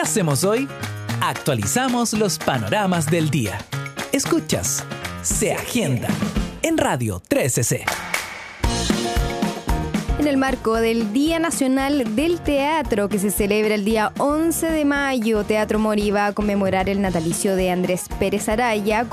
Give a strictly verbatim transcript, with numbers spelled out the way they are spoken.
hacemos hoy? Actualizamos los panoramas del día. Escuchas Se Agenda en Radio trece C. En el marco del Día Nacional del Teatro, que se celebra el día once de mayo, Teatro Mori va a conmemorar el natalicio de Andrés Pérez Araya